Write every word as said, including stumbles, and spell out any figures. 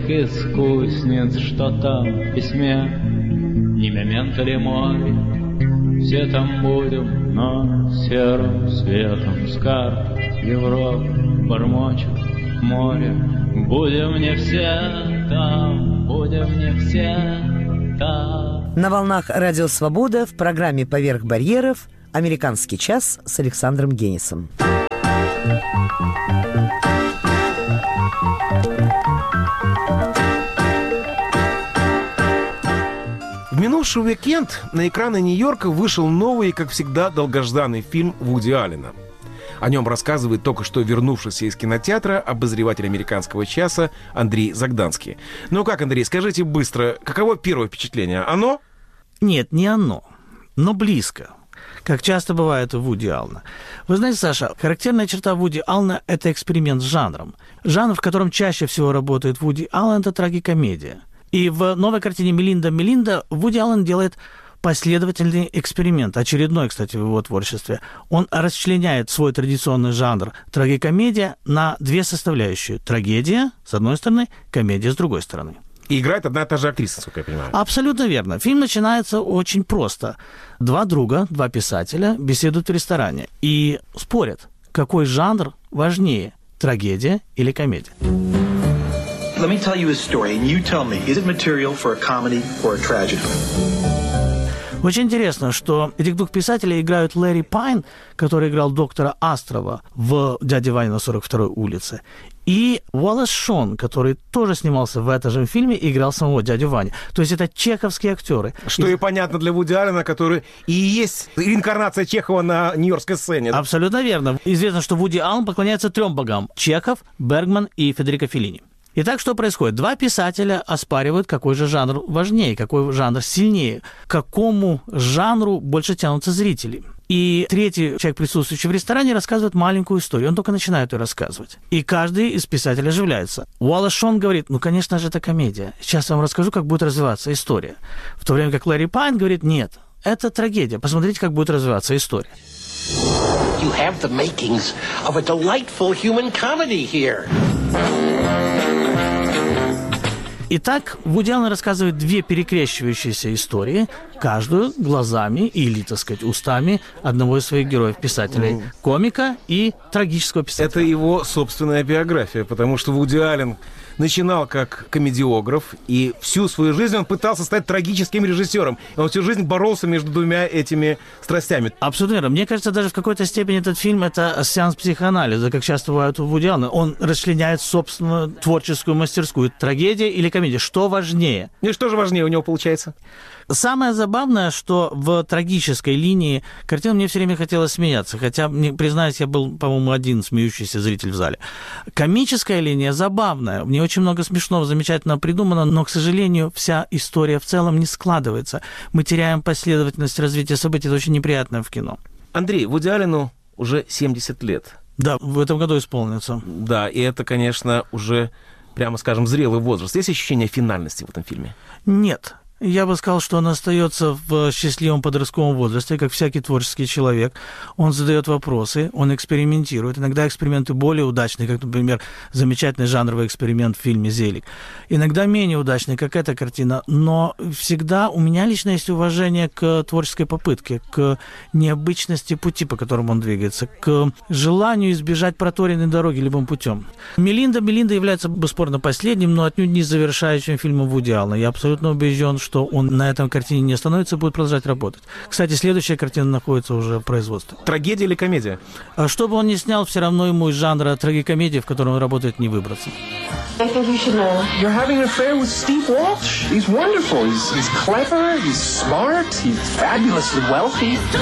искусниц, что там в письме, не мементо ли море, все там будем, но серым светом с карт Европы бормочет море. Будем не все там, будем не все там. На волнах Радио Свобода в программе «Поверх барьеров» «Американский час» с Александром Генисом. В минувший уикенд на экраны Нью-Йорка вышел новый, как всегда, долгожданный фильм Вуди Аллена. О нем рассказывает только что вернувшийся из кинотеатра обозреватель «Американского часа» Андрей Загданский. Ну как, Андрей, скажите быстро, каково первое впечатление? Оно? Нет, не оно, но близко. Как часто бывает у Вуди Аллена. Вы знаете, Саша, характерная черта Вуди Аллена – это эксперимент с жанром. Жанр, в котором чаще всего работает Вуди Аллен – это трагикомедия. И в новой картине «Мелинда, Мелинда» Вуди Аллен делает последовательный эксперимент, очередной, кстати, в его творчестве. Он расчленяет свой традиционный жанр трагикомедия на две составляющие. Трагедия, с одной стороны, комедия, с другой стороны. И играет одна и та же актриса, насколько я понимаю. Абсолютно верно. Фильм начинается очень просто. Два друга, два писателя беседуют в ресторане и спорят, какой жанр важнее, трагедия или комедия. Let me tell you a story, and you tell me, is it material for a comedy or a tragedy? Очень интересно, что этих двух писателей играют Лэри Пайн, который играл доктора Астрова в «Дяде Ване на сорок второй улице», и Уоллес Шон, который тоже снимался в этом же фильме и играл самого дядю Ваню. То есть это чеховские актеры. Что и, и понятно для Вуди Аллена, который и есть реинкарнация Чехова на нью-йоркской сцене. Абсолютно верно. Известно, что Вуди Аллен поклоняется трем богам – Чехов, Бергман и Федерико Феллини. Итак, что происходит? Два писателя оспаривают, какой же жанр важнее, какой жанр сильнее, к какому жанру больше тянутся зрители. И третий человек, присутствующий в ресторане, рассказывает маленькую историю. Он только начинает ее рассказывать. И каждый из писателей оживляется. Уоллес Шон говорит, ну, конечно же, это комедия. Сейчас я вам расскажу, как будет развиваться история. В то время как Лэри Пайн говорит, нет, это трагедия. Посмотрите, как будет развиваться история. You have the makings of a delightful human comedy here. Итак, Вуди Аллен рассказывает две перекрещивающиеся истории, каждую глазами или, так сказать, устами одного из своих героев-писателей, mm. комика и трагического писателя. Это его собственная биография, потому что Вуди Аллен начинал как комедиограф, и всю свою жизнь он пытался стать трагическим режиссером. И он всю жизнь боролся между двумя этими страстями. Абсолютно верно. Мне кажется, даже в какой-то степени этот фильм – это сеанс психоанализа, как часто бывает у Вуди Аллена. Он расчленяет собственную творческую мастерскую. Трагедия или комедия? Что важнее? И что же важнее у него получается? Самое забавное, что в трагической линии картины мне все время хотелось смеяться, хотя, признаюсь, я был, по-моему, один смеющийся зритель в зале. Комическая линия забавная, в ней очень много смешного, замечательно придумано, но, к сожалению, вся история в целом не складывается. Мы теряем последовательность развития событий, это очень неприятно в кино. Андрей, Вуди Аллену уже семьдесят лет. Да, в этом году исполнится. Да, и это, конечно, уже, прямо скажем, зрелый возраст. Есть ощущение финальности в этом фильме? Нет. Я бы сказал, что он остается в счастливом подростковом возрасте, как всякий творческий человек. Он задает вопросы, он экспериментирует. Иногда эксперименты более удачные, как, например, замечательный жанровый эксперимент в фильме «Зелик». Иногда менее удачные, как эта картина. Но всегда у меня лично есть уважение к творческой попытке, к необычности пути, по которому он двигается, к желанию избежать проторенной дороги любым путем. «Мелинда, Мелинда» является, бесспорно, последним, но отнюдь не завершающим фильмом Вуди Аллена. Я абсолютно убежден, что он на этом картине не остановится и будет продолжать работать. Кстати, следующая картина находится уже в производстве. Трагедия или комедия? Что бы он ни снял, все равно ему из жанра трагикомедии, в котором он работает, не выбраться. I think you should know. You're having an affair with Steve Walsh. He's wonderful. He's, he's clever. He's smart. He's fabulously wealthy.